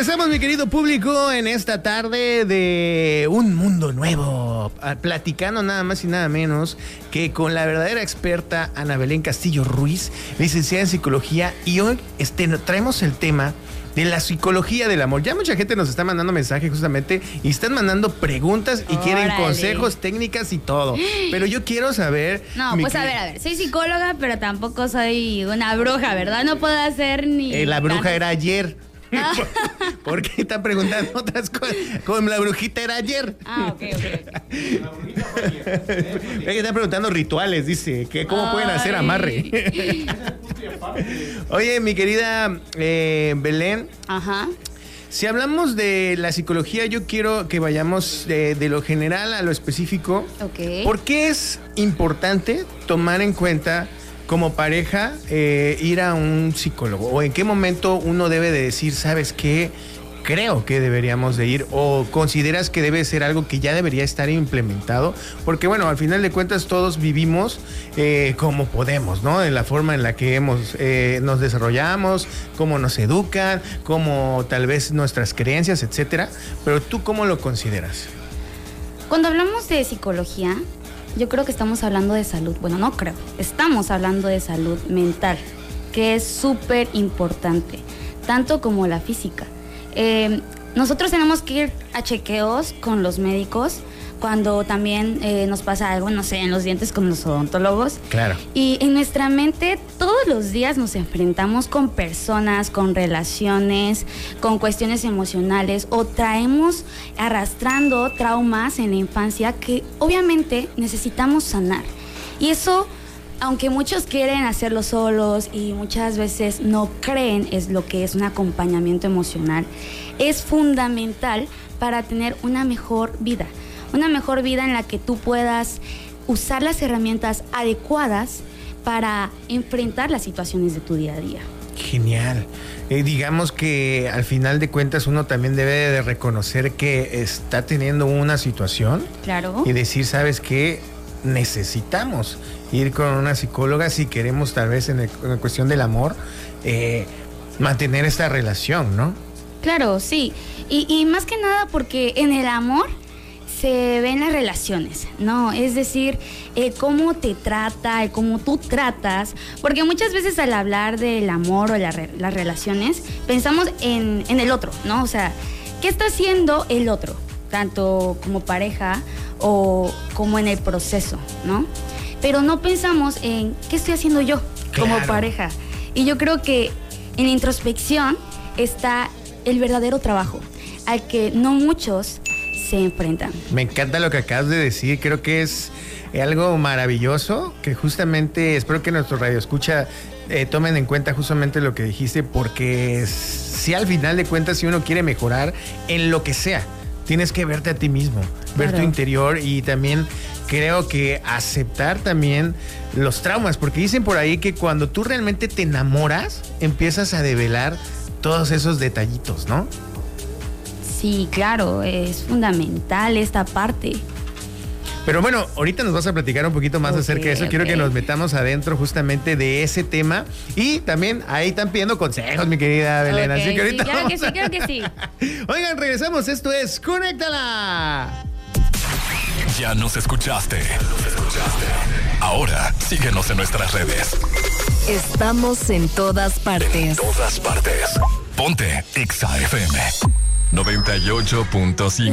Regresamos, mi querido público, en esta tarde de Un Mundo Nuevo, platicando nada más y nada menos que con la verdadera experta Ana Belén Castillo Ruiz, licenciada en psicología, y hoy traemos el tema de la psicología del amor. Ya mucha gente nos está mandando mensajes justamente y están mandando preguntas y quieren consejos, técnicas y todo. Pero yo quiero saber... No, pues a ver, soy psicóloga, pero tampoco soy una bruja, ¿verdad? No puedo hacer ni... la bruja era ayer. ¿Por qué están preguntando otras cosas? Como la brujita era ayer. Ok. La brujita fue ayer. Están preguntando rituales, dice, que cómo pueden hacer amarre. Oye, mi querida Belén. Ajá. Si hablamos de la psicología, yo quiero que vayamos de lo general a lo específico. Ok. ¿Por qué es importante tomar en cuenta como pareja ir a un psicólogo? ¿O en qué momento uno debe de decir, sabes qué, creo que deberíamos de ir? ¿O consideras que debe ser algo que ya debería estar implementado? Porque bueno, al final de cuentas todos vivimos como podemos, ¿no? En la forma en la que nos desarrollamos, cómo nos educan, cómo tal vez nuestras creencias, etcétera. Pero ¿tú cómo lo consideras? Cuando hablamos de psicología, yo creo que estamos hablando de salud. Bueno, no creo. Estamos hablando de salud mental, que es súper importante, tanto como la física. Nosotros tenemos que ir a chequeos con los médicos cuando también nos pasa algo, no sé, en los dientes con los odontólogos. Claro. Y en nuestra mente todos los días nos enfrentamos con personas, con relaciones, con cuestiones emocionales, o traemos arrastrando traumas en la infancia que obviamente necesitamos sanar. Y eso, aunque muchos quieren hacerlo solos y muchas veces no creen es lo que es un acompañamiento emocional, es fundamental para tener una mejor vida. Una mejor vida en la que tú puedas usar las herramientas adecuadas para enfrentar las situaciones de tu día a día. Genial. Digamos que al final de cuentas uno también debe de reconocer que está teniendo una situación. Claro. Y decir, ¿sabes qué? Necesitamos ir con una psicóloga si queremos tal vez en la cuestión del amor mantener esta relación, ¿no? Claro, sí. Y más que nada porque en el amor se ven las relaciones, ¿no? Es decir, cómo te trata, cómo tú tratas, porque muchas veces al hablar del amor o las relaciones, pensamos en el otro, ¿no? O sea, ¿qué está haciendo el otro? Tanto como pareja o como en el proceso, ¿no? Pero no pensamos en qué estoy haciendo yo como pareja. Y yo creo que en la introspección está el verdadero trabajo, al que no muchos se enfrentan. Me encanta lo que acabas de decir, creo que es algo maravilloso, que justamente espero que nuestro radioescucha tomen en cuenta justamente lo que dijiste, porque si al final de cuentas, si uno quiere mejorar en lo que sea, tienes que verte a ti mismo, ver tu interior, y también creo que aceptar también los traumas, porque dicen por ahí que cuando tú realmente te enamoras, empiezas a develar todos esos detallitos, ¿no? Sí, claro, es fundamental esta parte. Pero bueno, ahorita nos vas a platicar un poquito más acerca de eso. Quiero que nos metamos adentro justamente de ese tema. Y también ahí están pidiendo consejos, mi querida Belén. Así que ahorita claro que sí. Oigan, regresamos. Esto es Conéctala. Ya nos escuchaste. Ahora síguenos en nuestras redes. Estamos en todas partes. Ponte Exa FM 98.5.